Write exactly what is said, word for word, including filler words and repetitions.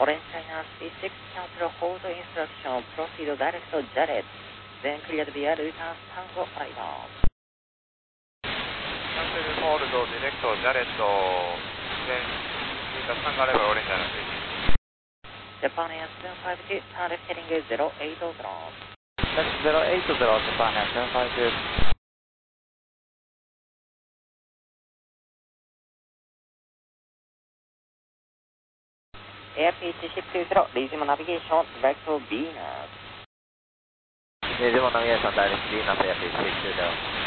Orange China C six, cancel hold instruction, proceed direct to Jared. Then clear the via return Tango Idle. Cancel hold direct to Jared. Then return Tango Level Orange China C six. Japan Air seven five two, turn left heading zero eight zero. That's zero eight zero, Japan Air seven five two. Air P H six two zero, Lizimo navigation, direct to Venus. Lizimo navigation, direct to Venus, Air P H six two zero.